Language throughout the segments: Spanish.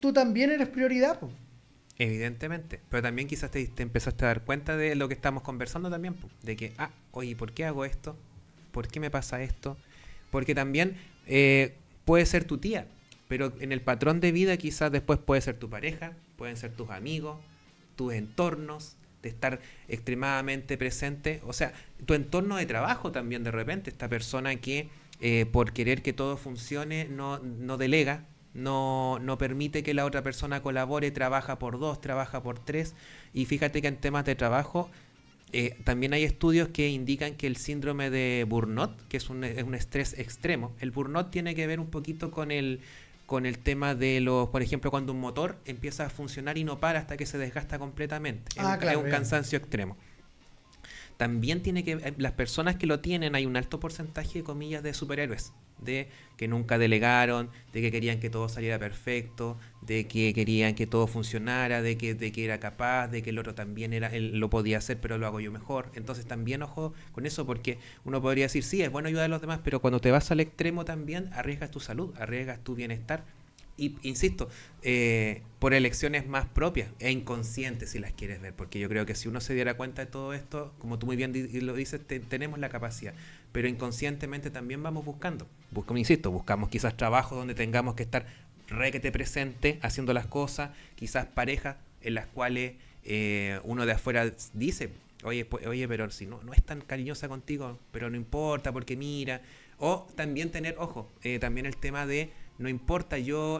tú también eres prioridad, po. Evidentemente, pero también quizás te empezaste a dar cuenta de lo que estamos conversando también, po, de que, oye, ¿por qué hago esto? ¿Por qué me pasa esto? Porque también puede ser tu tía, pero en el patrón de vida quizás después puede ser tu pareja, pueden ser tus amigos, tus entornos, de estar extremadamente presente, o sea, tu entorno de trabajo también de repente, esta persona que por querer que todo funcione no delega, no permite que la otra persona colabore, trabaja por dos, trabaja por tres, y fíjate que en temas de trabajo también hay estudios que indican que el síndrome de burnout, que es un estrés extremo, el burnout tiene que ver un poquito con el tema de los, por ejemplo, cuando un motor empieza a funcionar y no para hasta que se desgasta completamente. Es Claro, un ya. cansancio extremo. También tiene que las personas que lo tienen, hay un alto porcentaje de comillas de superhéroes, de que nunca delegaron, de que querían que todo saliera perfecto, de que querían que todo funcionara, de que era capaz, de que el otro también él lo podía hacer, pero lo hago yo mejor. Entonces también ojo con eso, porque uno podría decir, sí, es bueno ayudar a los demás, pero cuando te vas al extremo también arriesgas tu salud, arriesgas tu bienestar. Y insisto, por elecciones más propias e inconscientes si las quieres ver, porque yo creo que si uno se diera cuenta de todo esto, como tú muy bien lo dices, tenemos la capacidad, pero inconscientemente también vamos buscando, insisto, buscamos quizás trabajos donde tengamos que estar requete presente haciendo las cosas, quizás parejas en las cuales uno de afuera dice, oye, pero si no es tan cariñosa contigo, pero no importa porque mira, o también tener, ojo, también el tema de no importa,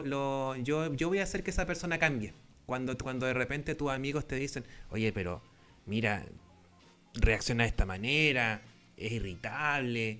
yo voy a hacer que esa persona cambie. Cuando de repente tus amigos te dicen, oye, pero mira, reacciona de esta manera, es irritable,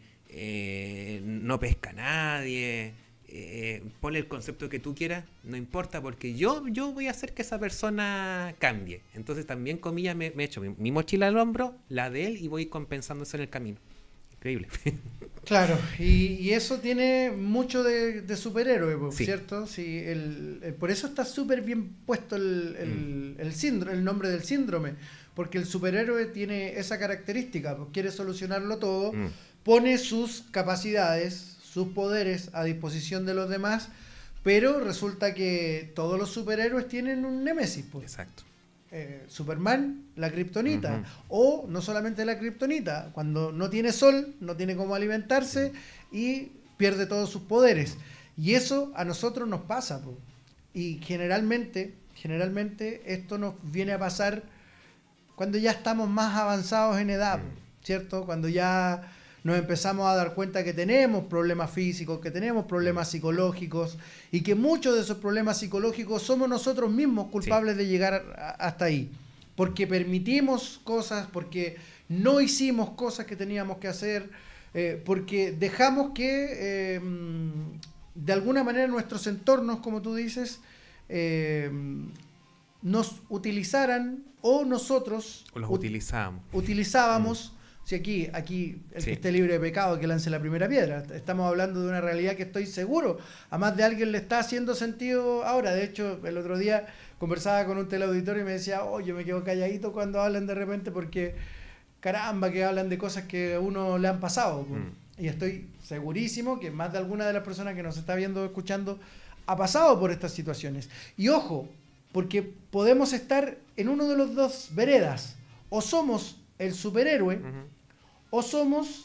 no pesca a nadie, ponle el concepto que tú quieras, no importa, porque yo voy a hacer que esa persona cambie. Entonces también, comillas, me echo mi mochila al hombro, la de él, y voy compensándose en el camino. Increíble. Claro, y eso tiene mucho de superhéroe, po, Sí. ¿cierto? Sí, por eso está súper bien puesto Mm, el síndrome, el nombre del síndrome, porque el superhéroe tiene esa característica, pues quiere solucionarlo todo, mm, pone sus capacidades, sus poderes a disposición de los demás, pero resulta que todos los superhéroes tienen un némesis, pues. exacto. Superman, la kriptonita. Ujú, O no solamente la kriptonita, cuando no tiene sol, no tiene cómo alimentarse mm, y pierde todos sus poderes. Y eso a nosotros nos pasa, po. Y generalmente esto nos viene a pasar cuando ya estamos más avanzados en edad, mm, ¿cierto? Cuando ya nos empezamos a dar cuenta que tenemos problemas físicos, que tenemos mm. problemas psicológicos y que muchos de esos problemas psicológicos somos nosotros mismos Sí. culpables de llegar hasta ahí. Porque permitimos cosas, porque no hicimos cosas que teníamos que hacer, porque dejamos que de alguna manera nuestros entornos, como tú dices, eh, nos utilizaran o nosotros O los utilizamos. Mm, utilizábamos, si aquí el que sí. esté libre de pecado que lance la primera piedra, estamos hablando de una realidad que estoy seguro, a más de alguien le está haciendo sentido ahora. De hecho, el otro día conversaba con un teleauditorio y me decía, oh, yo me quedo calladito cuando hablan de repente porque caramba, que hablan de cosas que a uno le han pasado. Mm, Y estoy segurísimo que más de alguna de las personas que nos está viendo o escuchando ha pasado por estas situaciones. Y ojo, porque podemos estar en uno de los dos veredas. O somos el superhéroe ujú. o somos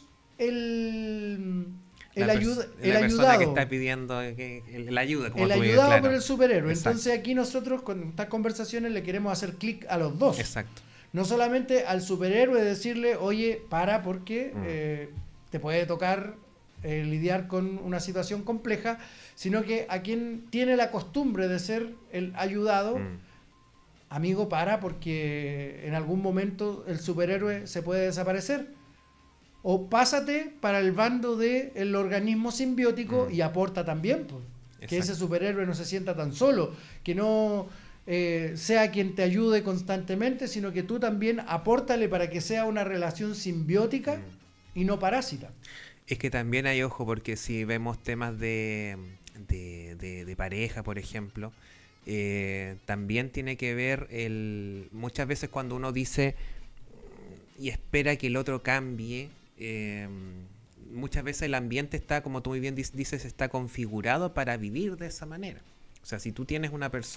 el La persona que ayudado. está pidiendo la ayuda, como El tú dices, ayudado por claro. el superhéroe. Exacto, Entonces aquí nosotros con estas conversaciones le queremos hacer clic a los dos. exacto. No solamente al superhéroe decirle, oye, para porque Mm, te puede tocar lidiar con una situación compleja, sino que a quien tiene la costumbre de ser el ayudado, mm, amigo, para porque en algún momento el superhéroe se puede desaparecer. O pásate para el bando del organismo simbiótico mm, y aporta también, pues, que ese exacto. superhéroe no se sienta tan solo, que no sea quien te ayude constantemente, sino que tú también apórtale para que sea una relación simbiótica Mm. y no parásita. Es que también hay ojo, porque si vemos temas de pareja, por ejemplo, también tiene que ver muchas veces cuando uno dice y espera que el otro cambie, muchas veces el ambiente está, como tú muy bien dices, está configurado para vivir de esa manera. O sea, si tú tienes una persona